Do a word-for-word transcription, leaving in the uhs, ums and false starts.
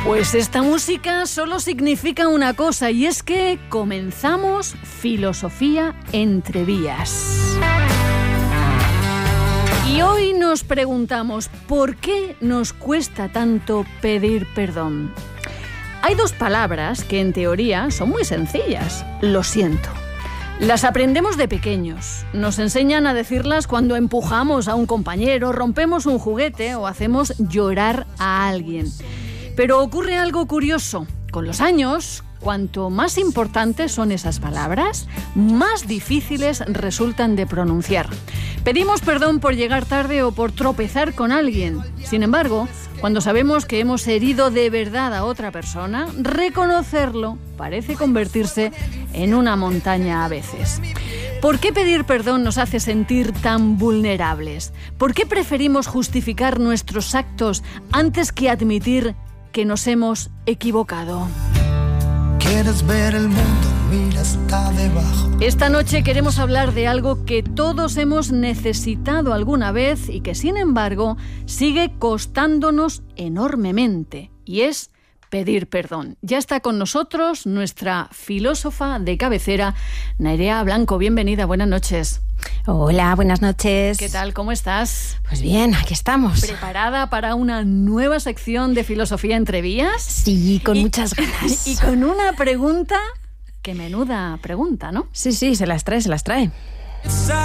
Pues esta música solo significa una cosa, y es que comenzamos Filosofía entre vías. Y hoy nos preguntamos, ¿por qué nos cuesta tanto pedir perdón? Hay dos palabras que en teoría son muy sencillas. Lo siento. Las aprendemos de pequeños. Nos enseñan a decirlas cuando empujamos a un compañero, rompemos un juguete o hacemos llorar a alguien. Pero ocurre algo curioso. Con los años, cuanto más importantes son esas palabras, más difíciles resultan de pronunciar. Pedimos perdón por llegar tarde o por tropezar con alguien. Sin embargo, cuando sabemos que hemos herido de verdad a otra persona, reconocerlo parece convertirse en una montaña a veces. ¿Por qué pedir perdón nos hace sentir tan vulnerables? ¿Por qué preferimos justificar nuestros actos antes que admitir que nos hemos equivocado? ¿Quieres ver el mundo? Mira, está debajo. Esta noche queremos hablar de algo que todos hemos necesitado alguna vez y que, sin embargo, sigue costándonos enormemente, y es pedir perdón. Ya está con nosotros nuestra filósofa de cabecera, Nerea Blanco. Bienvenida, buenas noches. Hola, buenas noches. ¿Qué tal? ¿Cómo estás? Pues bien, aquí estamos. ¿Preparada para una nueva sección de Filosofía entre vías? Sí, con y, muchas ganas. Y con una pregunta, que menuda pregunta, ¿no? Sí, sí, se las trae, se las trae.